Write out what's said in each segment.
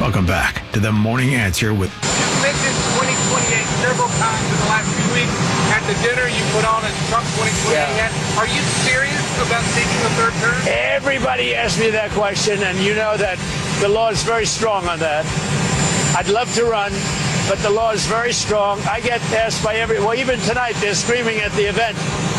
Welcome back to The Morning Answer with... You mentioned 2028 several times in the last few weeks. At the dinner, you put on a Trump 2028 hat. Are you serious about seeking a third term? Everybody asks me that question, and you know that the law is very strong on that. I'd love to run, but the law is very strong. I get asked by even tonight, they're screaming at the event,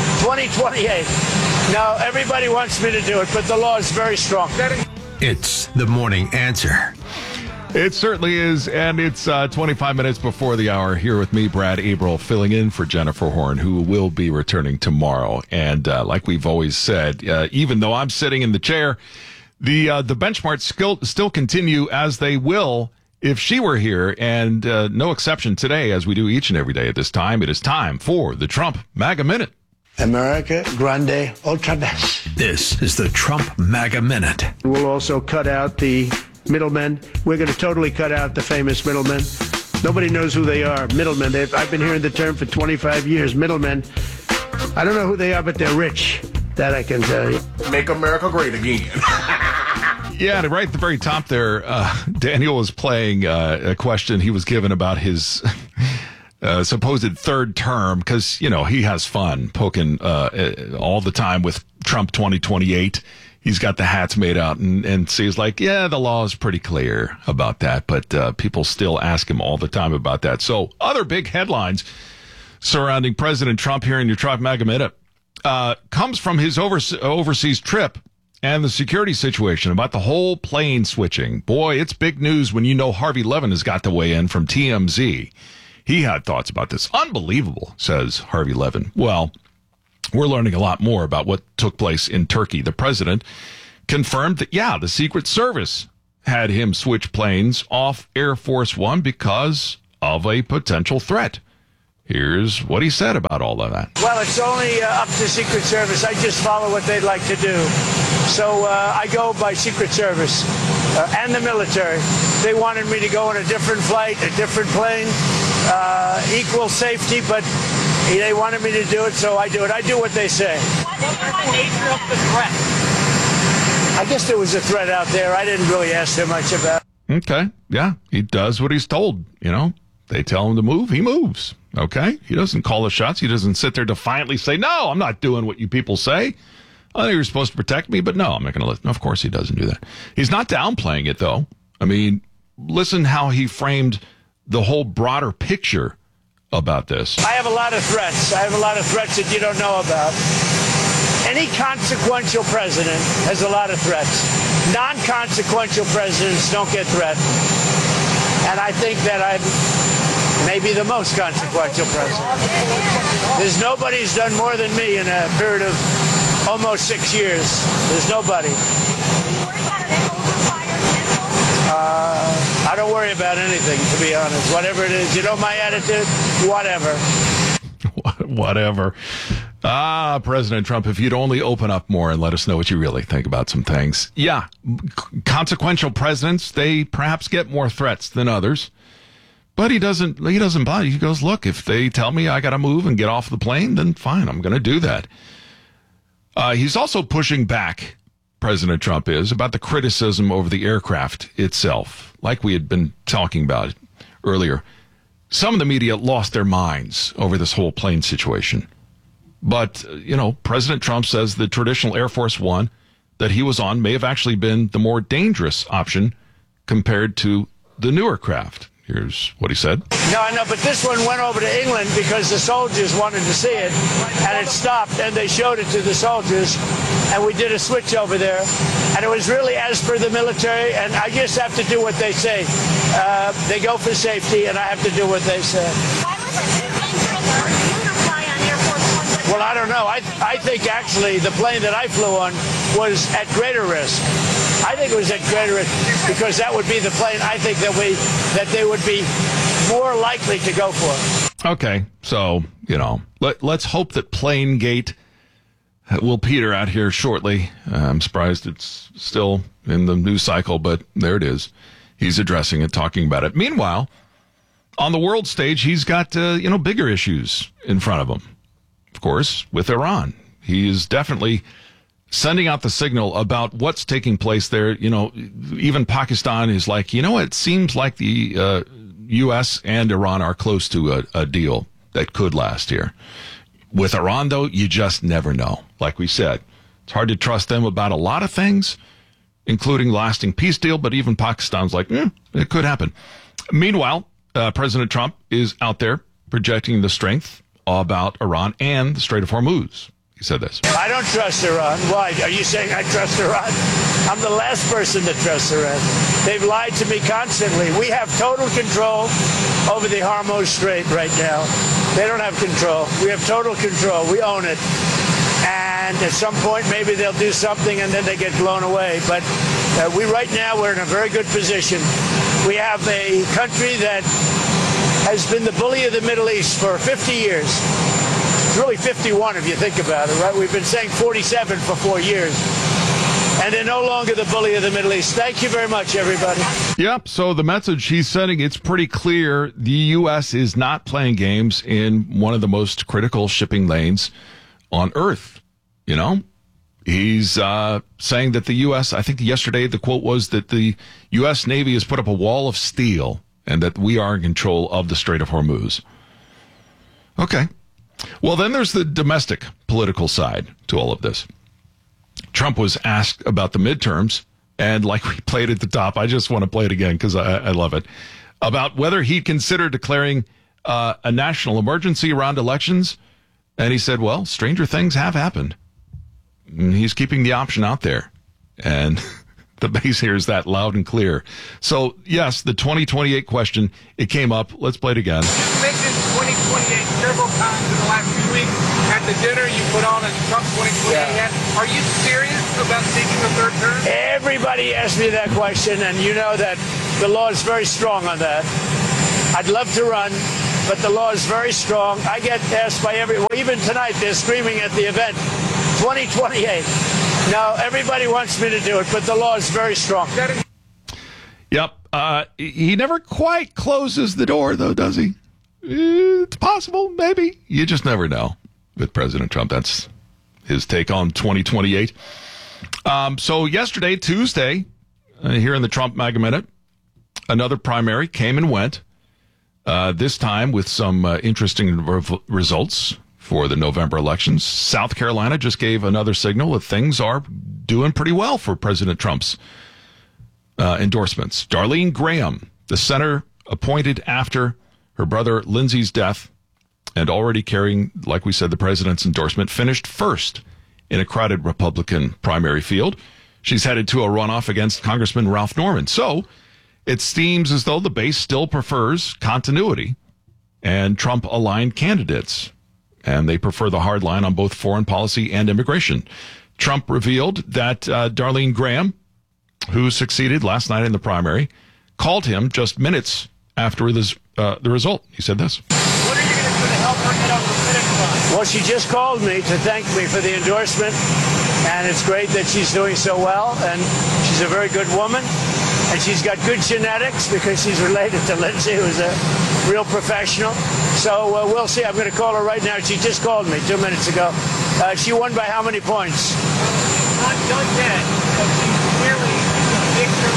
2028. No, everybody wants me to do it, but the law is very strong. It's The Morning Answer. It certainly is, and it's 25 minutes before the hour. Here with me, Brad Abril, filling in for Jennifer Horn, who will be returning tomorrow. And like we've always said, even though I'm sitting in the chair, the benchmarks still continue as they will if she were here, and no exception today, as we do each and every day at this time. It is time for the Trump MAGA Minute. America Grande Ultra Des. This is the Trump MAGA Minute. We'll also cut out the middlemen. We're going to totally cut out the famous middlemen. Nobody knows who they are. Middlemen. I've been hearing the term for 25 years. Middlemen. I don't know who they are, but they're rich. That I can tell you. Make America great again. Yeah, right at the very top there, Daniel was playing a question he was given about his supposed third term, because, you know, he has fun poking all the time with Trump 2028. He's got the hats made out, and so he's like, yeah, the law is pretty clear about that, but people still ask him all the time about that. So other big headlines surrounding President Trump here in your Trump MAGA Minute comes from his overseas trip and the security situation about the whole plane switching. Boy, it's big news when you know Harvey Levin has got to weigh in from TMZ. He had thoughts about this. Unbelievable, says Harvey Levin. Well, we're learning a lot more about what took place in Turkey. The president confirmed that, yeah, the Secret Service had him switch planes off Air Force One because of a potential threat. Here's what he said about all of that. Well, it's only up to Secret Service. I just follow what they'd like to do. So I go by Secret Service and the military. They wanted me to go on a different flight, a different plane, equal safety, but they wanted me to do it, so I do it. I do what they say. What's the nature of the threat? I guess there was a threat out there. I didn't really ask him much about it. Okay. Yeah, he does what he's told, you know. They tell him to move, he moves. Okay? He doesn't call the shots. He doesn't sit there defiantly say, no, I'm not doing what you people say. I think you're supposed to protect me, but no, I'm not going to listen. Of course he doesn't do that. He's not downplaying it, though. I mean, listen how he framed the whole broader picture about this. I have a lot of threats. I have a lot of threats that you don't know about. Any consequential president has a lot of threats. Non-consequential presidents don't get threatened. And I think that I'm maybe the most consequential president. There's nobody who's done more than me in a period of almost 6 years. There's nobody. I don't worry about anything, to be honest. Whatever it is, you know my attitude? Whatever. Whatever. President Trump, if you'd only open up more and let us know what you really think about some things. Yeah, consequential presidents, they perhaps get more threats than others. But he doesn't bother. He goes, look, if they tell me I got to move and get off the plane, then fine, I'm going to do that. He's also pushing back, President Trump is, about the criticism over the aircraft itself. Like we had been talking about earlier, some of the media lost their minds over this whole plane situation. But, you know, President Trump says the traditional Air Force One that he was on may have actually been the more dangerous option compared to the newer craft. Here's what he said. No, I know, but this one went over to England because the soldiers wanted to see it, and it stopped, and they showed it to the soldiers, and we did a switch over there, and it was really as per the military, and I just have to do what they say. They go for safety, and I have to do what they say. Why was it too dangerous for you to fly on Air Force One? Well, I don't know. I think actually the plane that I flew on was at greater risk. I think it was at greater risk because that would be the plane I think that they would be more likely to go for. Okay, so, you know, let's hope that Planegate will peter out here shortly. I'm surprised it's still in the news cycle, but there it is. He's addressing it, talking about it. Meanwhile, on the world stage, he's got, bigger issues in front of him. Of course, with Iran. He is definitely sending out the signal about what's taking place there. You know, even Pakistan is like, you know, it seems like the U.S. and Iran are close to a deal that could last here. With Iran, though, you just never know. Like we said, it's hard to trust them about a lot of things, including lasting peace deal, but even Pakistan's like, it could happen. Meanwhile, President Trump is out there projecting the strength about Iran and the Strait of Hormuz. He said this. I don't trust Iran. Why? Are you saying I trust Iran? I'm the last person to trust Iran. They've lied to me constantly. We have total control over the Hormuz Strait right now. They don't have control. We have total control. We own it. And at some point, maybe they'll do something and then they get blown away. But right now, we're in a very good position. We have a country that has been the bully of the Middle East for 50 years. It's really 51 if you think about it, right? We've been saying 47 for 4 years. And they're no longer the bully of the Middle East. Thank you very much, everybody. Yep, so the message he's sending, it's pretty clear. The U.S. is not playing games in one of the most critical shipping lanes on Earth. You know, he's saying that the U.S., I think yesterday the quote was that the U.S. Navy has put up a wall of steel and that we are in control of the Strait of Hormuz. Okay. Well, then there's the domestic political side to all of this. Trump was asked about the midterms, and like we played at the top, I just want to play it again because I love it, about whether he'd consider declaring a national emergency around elections. And he said, well, stranger things have happened. And he's keeping the option out there. And the base here is that loud and clear. So, yes, the 2028 question, it came up. Let's play it again. You mentioned 2028 several times in the last few weeks. At the dinner, you put on a Trump 2028 hat. Are you serious about seeking a third term? Everybody asked me that question, and you know that the law is very strong on that. I'd love to run, but the law is very strong. I get asked by everyone. Even tonight, they're screaming at the event, 2028. No, everybody wants me to do it, but the law is very strong. Yep. He never quite closes the door, though, does he? It's possible, maybe. You just never know with President Trump. That's his take on 2028. So yesterday, Tuesday, here in the Trump MAGA Minute, another primary came and went, this time with some interesting results for the November elections. South Carolina just gave another signal that things are doing pretty well for President Trump's endorsements. Darlene Graham, the senator appointed after her brother Lindsey's death and already carrying, like we said, the president's endorsement, finished first in a crowded Republican primary field. She's headed to a runoff against Congressman Ralph Norman. So it seems as though the base still prefers continuity and Trump-aligned candidates, and they prefer the hard line on both foreign policy and immigration. Trump revealed that Darlene Graham, who succeeded last night in the primary, called him just minutes after the result. He said this. What are you going to do to help her get over the finish line? Well, she just called me to thank me for the endorsement, and it's great that she's doing so well, and she's a very good woman, and she's got good genetics because she's related to Lindsey, who's a real professional. So we'll see. I'm going to call her right now. She just called me 2 minutes ago. She won by how many points? Not done yet, but she's clearly a victor.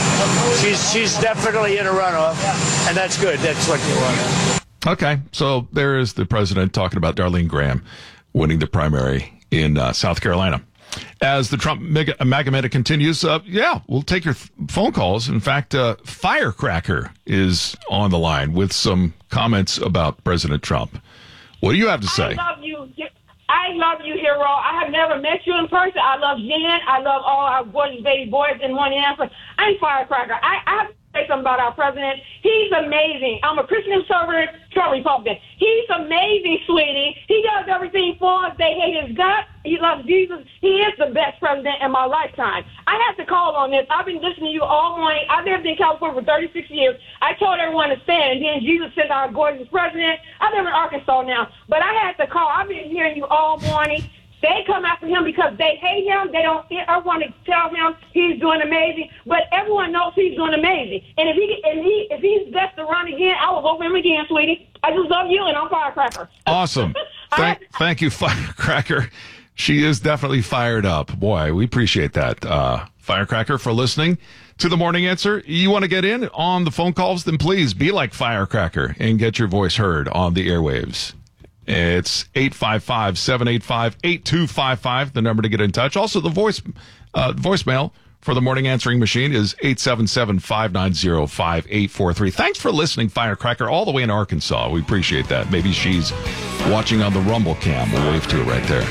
She's definitely in a runoff, and that's good. That's what you want. Okay, so there is the president talking about Darlene Graham winning the primary in South Carolina. As the Trump MAGA Minute continues, we'll take your phone calls. In fact, Firecracker is on the line with some comments about President Trump. What do you have to say? I love you, hero. I have never met you in person. I love Jen. I love all our gorgeous baby boys in one answer. I'm Firecracker. I have to say something about our president. He's amazing. I'm a Christian conservative, Trump Republican. He's amazing, sweetie. He does everything for us. They hate his guts. He loves Jesus. He is the best president in my lifetime. I have to call on this. I've been listening to you all morning. I lived in California for 36 years. I told everyone to stand, and then Jesus sent our gorgeous president. I live in Arkansas now, but I had to call. I've been hearing you all morning. They come after him because they hate him. They don't. I want to tell him he's doing amazing, but everyone knows he's doing amazing. And if he's best to run again, I will vote for him again, sweetie. I just love you, and I'm Firecracker. Awesome. Thank you, Firecracker. She is definitely fired up. Boy, we appreciate that, Firecracker, for listening to the Morning Answer. You want to get in on the phone calls? Then please be like Firecracker and get your voice heard on the airwaves. It's 855-785-8255, the number to get in touch. Also, the voicemail for the Morning Answering Machine is 877-590-5843. Thanks for listening, Firecracker, all the way in Arkansas. We appreciate that. Maybe she's watching on the Rumble cam. We'll wave to her right there.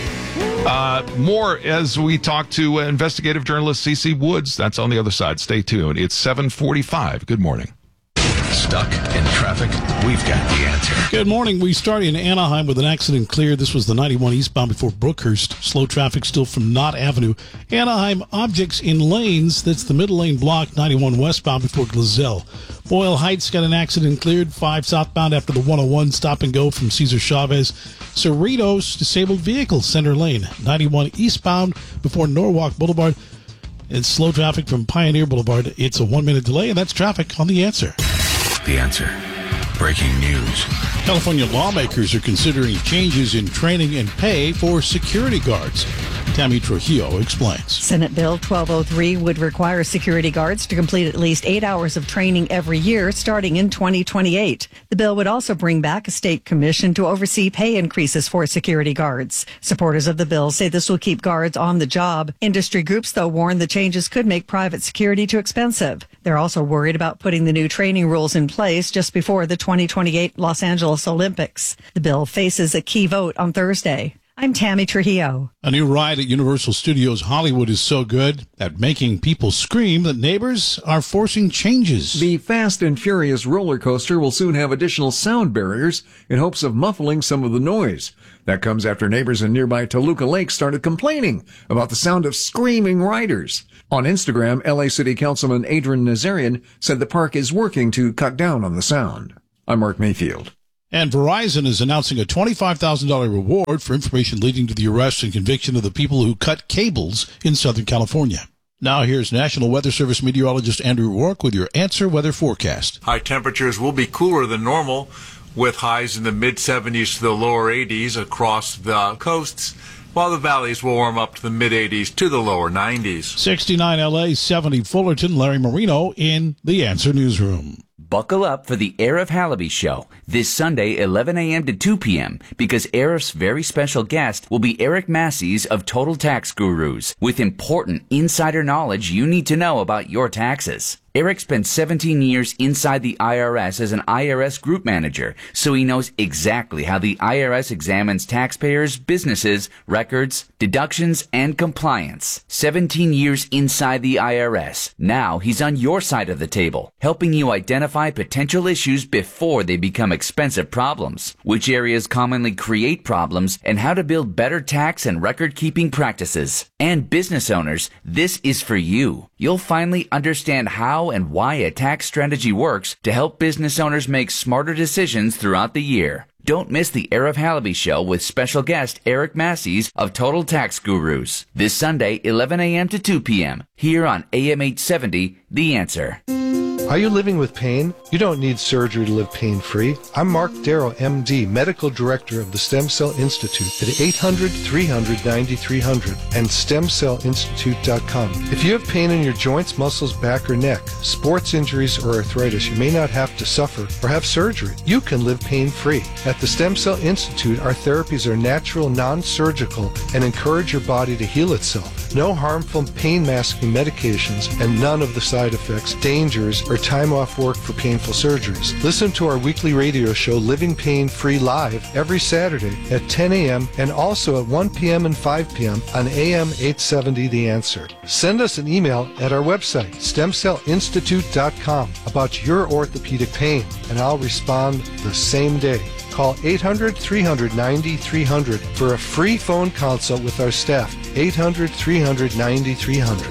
More as we talk to investigative journalist CeCe Woods. That's on the other side. Stay tuned. It's 7:45. Good morning. Stuck in traffic? We've got the answer. Good morning. We started in Anaheim with an accident cleared. This was the 91 eastbound before Brookhurst. Slow traffic still from Knott Avenue. Anaheim, objects in lanes. That's the middle lane block, 91 westbound before Glazell. Boyle Heights got an accident cleared. 5 southbound after the 101 stop and go from Cesar Chavez. Cerritos, disabled vehicle, center lane. 91 eastbound before Norwalk Boulevard. It's slow traffic from Pioneer Boulevard. It's a 1-minute delay, and that's traffic on The Answer. The Answer. Breaking news. California lawmakers are considering changes in training and pay for security guards. Tammy Trujillo explains. Senate Bill 1203 would require security guards to complete at least 8 hours of training every year starting in 2028. The bill would also bring back a state commission to oversee pay increases for security guards. Supporters of the bill say this will keep guards on the job. Industry groups, though, warn the changes could make private security too expensive. They're also worried about putting the new training rules in place just before the 2028 Los Angeles Olympics. The bill faces a key vote on Thursday. I'm Tammy Trujillo. A new ride at Universal Studios Hollywood is so good at making people scream that neighbors are forcing changes. The Fast and Furious roller coaster will soon have additional sound barriers in hopes of muffling some of the noise. That comes after neighbors in nearby Toluca Lake started complaining about the sound of screaming riders. On Instagram, LA City Councilman Adrian Nazarian said the park is working to cut down on the sound. I'm Mark Mayfield. And Verizon is announcing a $25,000 reward for information leading to the arrest and conviction of the people who cut cables in Southern California. Now here's National Weather Service meteorologist Andrew Rourke with your Answer Weather forecast. High temperatures will be cooler than normal, with highs in the mid-70s to the lower 80s across the coasts, while the valleys will warm up to the mid-80s to the lower 90s. 69 LA, 70 Fullerton. Larry Marino in the Answer Newsroom. Buckle up for the Arif Halaby Show this Sunday, 11 a.m. to 2 p.m. because Arif's very special guest will be Eric Massey's of Total Tax Gurus with important insider knowledge you need to know about your taxes. Eric spent 17 years inside the IRS as an IRS group manager, so he knows exactly how the IRS examines taxpayers, businesses, records, deductions, and compliance. 17 years inside the IRS. Now he's on your side of the table, helping you identify potential issues before they become expensive problems, which areas commonly create problems, and how to build better tax and record-keeping practices. And business owners, this is for you. You'll finally understand how and why a tax strategy works to help business owners make smarter decisions throughout the year. Don't miss the Arif Halaby Show with special guest Eric Massey's of Total Tax Gurus. This Sunday, 11 a.m. to 2 p.m. here on AM 870, The Answer. Are you living with pain? You don't need surgery to live pain-free. I'm Mark Darrow, MD, Medical Director of the Stem Cell Institute at 800-300-9300 and stemcellinstitute.com. If you have pain in your joints, muscles, back, or neck, sports injuries, or arthritis, you may not have to suffer or have surgery. You can live pain-free. At the Stem Cell Institute, our therapies are natural, non-surgical, and encourage your body to heal itself. No harmful pain-masking medications and none of the side effects, dangers, or time off work for painful surgeries. Listen to our weekly radio show, Living Pain Free Live, every Saturday at 10 a.m. and also at 1 p.m. and 5 p.m. on AM 870 The Answer. Send us an email at our website, stemcellinstitute.com, about your orthopedic pain, and I'll respond the same day. Call 800-300-9300 for a free phone consult with our staff. 800-300-9300.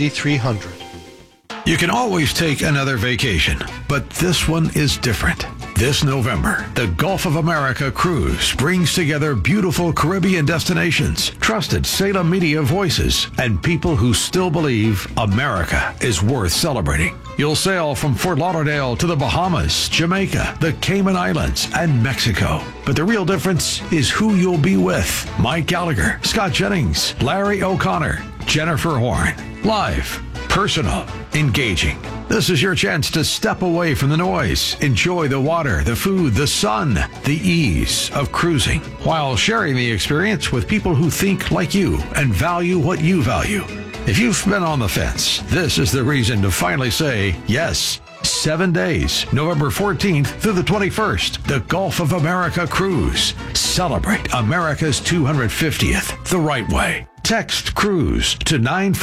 800-300-9300. You can always take another vacation, but this one is different. This November, the Gulf of America Cruise brings together beautiful Caribbean destinations, trusted Salem media voices, and people who still believe America is worth celebrating. You'll sail from Fort Lauderdale to the Bahamas, Jamaica, the Cayman Islands, and Mexico. But the real difference is who you'll be with. Mike Gallagher, Scott Jennings, Larry O'Connor, Jennifer Horn. Live, personal, engaging. This is your chance to step away from the noise, enjoy the water, the food, the sun, the ease of cruising, while sharing the experience with people who think like you and value what you value. If you've been on the fence, this is the reason to finally say yes. 7 days, November 14th through the 21st, the Gulf of America Cruise. Celebrate America's 250th the right way. Text CRUISE to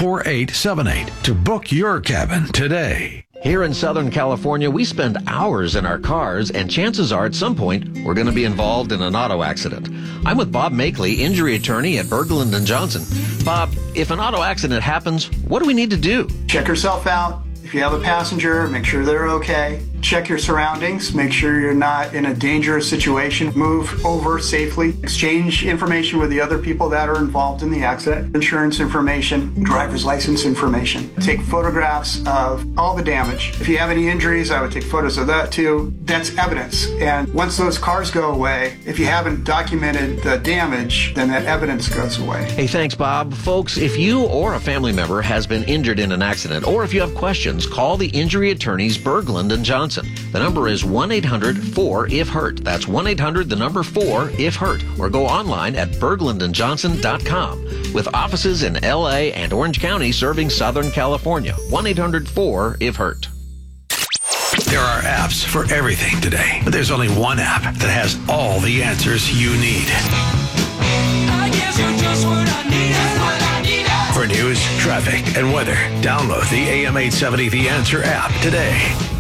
94878 to book your cabin today. Here in Southern California, we spend hours in our cars, and chances are at some point we're going to be involved in an auto accident. I'm with Bob Makeley, injury attorney at Berglund & Johnson. Bob, if an auto accident happens, what do we need to do? Check yourself out. If you have a passenger, make sure they're okay. Check your surroundings. Make sure you're not in a dangerous situation. Move over safely. Exchange information with the other people that are involved in the accident. Insurance information, driver's license information. Take photographs of all the damage. If you have any injuries, I would take photos of that too. That's evidence. And once those cars go away, if you haven't documented the damage, then that evidence goes away. Hey, thanks, Bob. Folks, if you or a family member has been injured in an accident, or if you have questions, call the injury attorneys Berglund & Johnson. The number is 1-800-4-IF-HURT. That's 1-800-4-IF-HURT. Or go online at berglundandjohnson.com. With offices in L.A. and Orange County serving Southern California. 1-800-4-IF-HURT. There are apps for everything today, but there's only one app that has all the answers you need. I guess you're just what I need. For news, traffic, and weather, download the AM 870 The Answer app today.